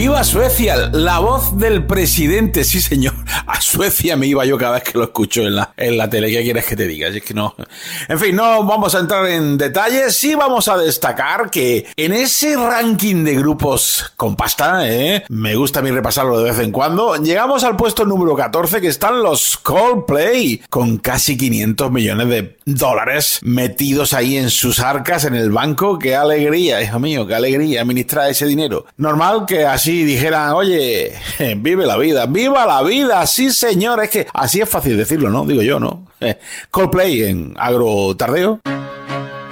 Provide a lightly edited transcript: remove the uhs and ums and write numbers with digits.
¡Viva Suecia! La voz del presidente, sí señor. A Suecia me iba yo cada vez que lo escucho en la tele. ¿Qué quieres que te diga? Es que no. En fin, no vamos a entrar en detalles. Sí vamos a destacar que en ese ranking de grupos con pasta, me gusta a mí repasarlo de vez en cuando, llegamos al puesto número 14, que están los Coldplay, con casi 500 millones de dólares metidos ahí en sus arcas, en el banco. ¡Qué alegría, hijo mío! ¡Qué alegría administrar ese dinero! Normal que así dijeran, oye, vive la vida, ¡viva la vida! Sí, señor, es que así es fácil decirlo, ¿no? Digo yo, ¿no? Coldplay en Agro Tardeo.